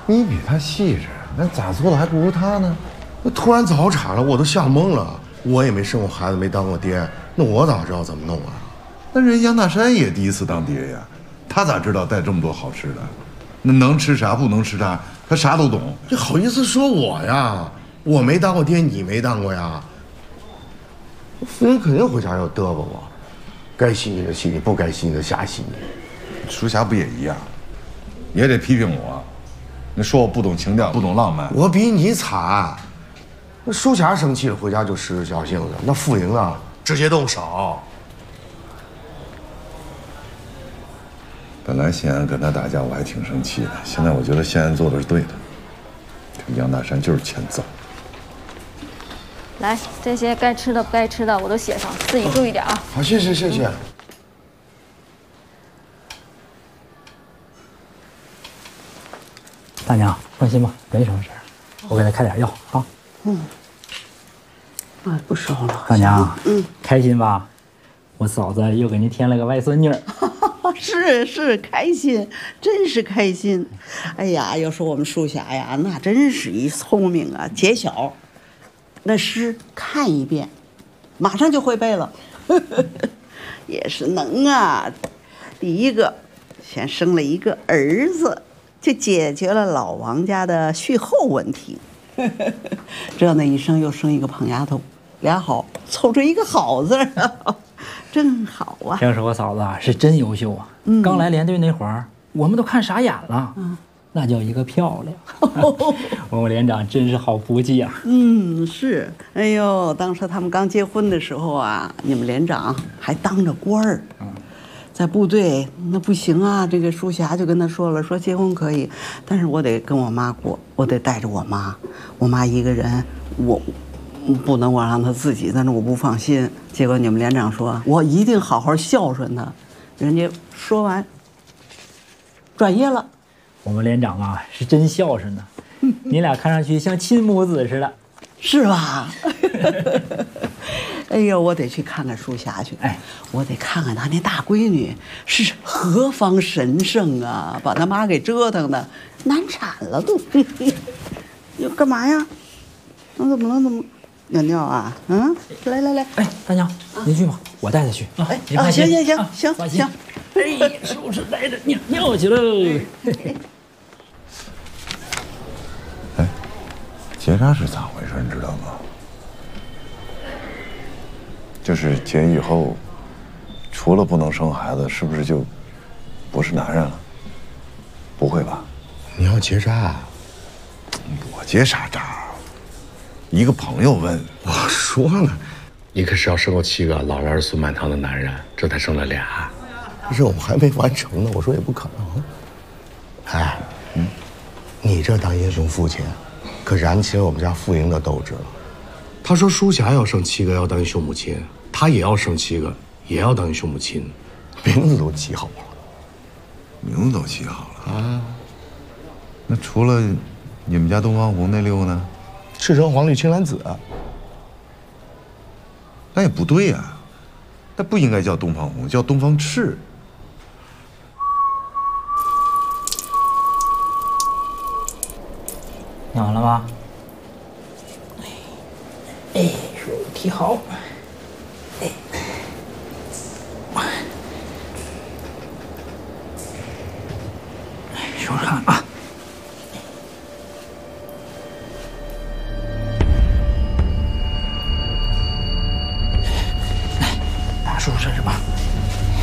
你比他细致，那咋做的还不如他呢？那突然早产了，我都吓懵了。我也没生过孩子，没当过爹，那我咋知道怎么弄啊？ 那人杨大山也第一次当爹呀，他咋知道带这么多好吃的？那能吃啥不能吃啥，他啥都懂。 这好意思说我呀？我没当过爹，你没当过呀？夫人肯定回家要嘚啵我，该洗你的洗你，不该洗你的瞎洗你。 书霞不也一样，也得批评我，那说我不懂情调，不懂浪漫。 我比你惨，那舒霞生气了回家就使使小性子，那傅莹啊直接动手。 本来谢安跟他打架，我还挺生气的。现在我觉得谢安做的是对的。这杨大山就是欠揍。 来，这些该吃的不该吃的我都写上，自己注意点啊。 好，谢谢。 大娘放心吧，没什么事儿，我给他开点药啊。 哎，不烧了。 大娘，开心吧？我嫂子又给您添了个外孙女。 是开心，真是开心。哎呀，要说我们淑霞呀，那真是一聪明啊，姐小，那诗看一遍，马上就会背了，也是能啊。第一个，先生了一个儿子，就解决了老王家的续后问题。这呢一生又生一个胖丫头，俩好凑出一个好字啊。真好啊！ 要是我嫂子是真优秀啊！刚来连队那会儿，我们都看傻眼了。那叫一个漂亮！我们连长真是好福气啊！ 是。哎呦，当时他们刚结婚的时候啊，你们连长还当着官儿。在部队那不行啊，这个淑霞就跟他说了，说结婚可以，但是我得跟我妈过，我得带着我妈，我妈一个人，我不能我让她自己，但是我不放心。结果你们连长说，我一定好好孝顺她。人家说完，转业了。 我们连长啊是真孝顺呢，你俩看上去像亲母子似的， 是吧？哎呦，我得去看看淑霞去。哎，我得看看她那大闺女是何方神圣啊，把她妈给折腾的难产了都。你干嘛呀？怎么？尿尿啊？来。 哎，大娘，您去吧，我带她去啊。您放心。 行。 哎，收拾带着尿去喽。 哎，结扎是咋回事？你知道吗？就是结以后，除了不能生孩子，是不是就不是男人了？不会吧？ 你要结扎啊？ 我结啥扎？一个朋友问我说呢，你可是要生过7个老儿孙满堂的男人，这才生了俩，任务还没完成呢。我说也不可能。哎，你这当英雄父亲，可燃起了我们家傅莹的斗志了。他说淑霞要生7个要当英雄母亲，他也要生7个，也要当英雄母亲，名字都起好了。 名字都起好了啊？那除了你们家东方红那6个呢？ 赤橙黄绿青蓝紫， 那也不对呀，那不应该叫东方红，叫东方赤。 尿完了吗？哎，手提好。哎，收拾汗啊。来，把书收拾吧。